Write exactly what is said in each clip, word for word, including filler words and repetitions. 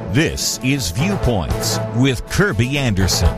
This is Viewpoints with Kirby Anderson.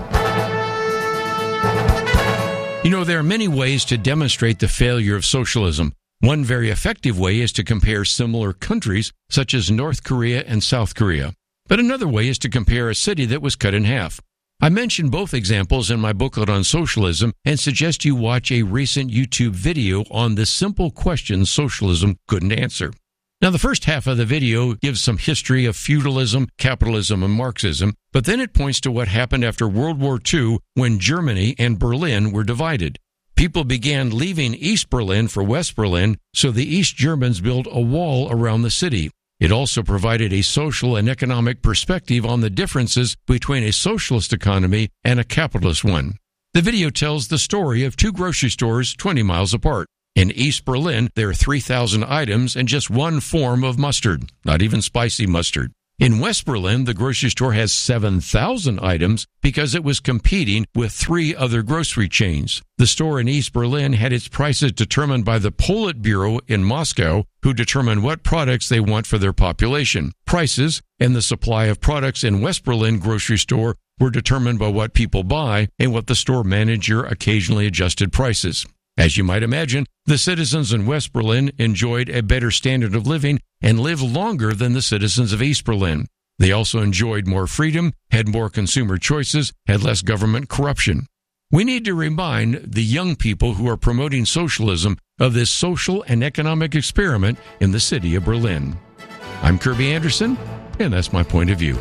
You know, there are many ways to demonstrate the failure of socialism. One very effective way is to compare similar countries, such as North Korea and South Korea. But another way is to compare a city that was cut in half. I mentioned both examples in my booklet on socialism and suggest you watch a recent YouTube video on the simple questions socialism couldn't answer. Now, the first half of the video gives some history of feudalism, capitalism, and Marxism, but then it points to what happened after World War Two when Germany and Berlin were divided. People began leaving East Berlin for West Berlin, so the East Germans built a wall around the city. It also provided a social and economic perspective on the differences between a socialist economy and a capitalist one. The video tells the story of two grocery stores twenty miles apart. In East Berlin, there are three thousand items and just one form of mustard, not even spicy mustard. In West Berlin, the grocery store has seven thousand items because it was competing with three other grocery chains. The store in East Berlin had its prices determined by the Politburo in Moscow, who determine what products they want for their population. Prices and the supply of products in West Berlin grocery store were determined by what people buy and what the store manager occasionally adjusted prices. As you might imagine, the citizens in West Berlin enjoyed a better standard of living and lived longer than the citizens of East Berlin. They also enjoyed more freedom, had more consumer choices, had less government corruption. We need to remind the young people who are promoting socialism of this social and economic experiment in the city of Berlin. I'm Kirby Anderson, and that's my point of view.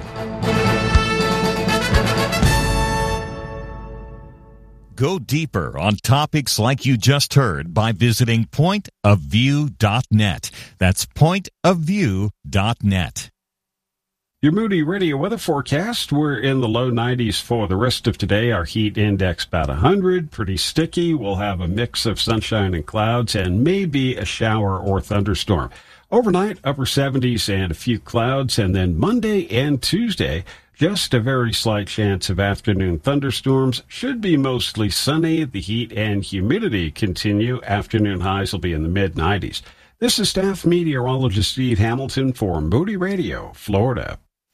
Go deeper on topics like you just heard by visiting point of view dot net. That's point of view dot net. Your Moody Radio weather forecast, we're in the low nineties for the rest of today. Our heat index about one hundred, pretty sticky. We'll have a mix of sunshine and clouds and maybe a shower or thunderstorm. Overnight, upper seventies and a few clouds, and then Monday and Tuesday, just a very slight chance of afternoon thunderstorms. Should be mostly sunny. The heat and humidity continue. Afternoon highs will be in the mid nineties. This is staff meteorologist Steve Hamilton for Moody Radio, Florida.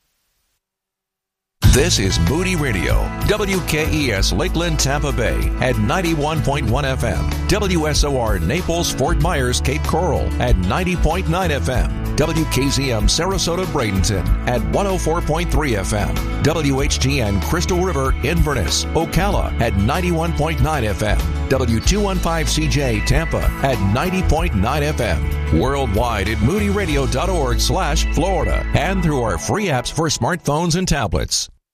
This is Moody Radio, W K E S Lakeland, Tampa Bay at ninety-one point one F M, W S O R Naples, Fort Myers, Cape Coral at ninety point nine F M, W K Z M Sarasota, Bradenton at one oh four point three F M, W H G N Crystal River, Inverness, Ocala at ninety-one point nine F M, W two fifteen C J Tampa at ninety point nine F M, worldwide at moody radio dot org slash Florida and through our free apps for smartphones and tablets.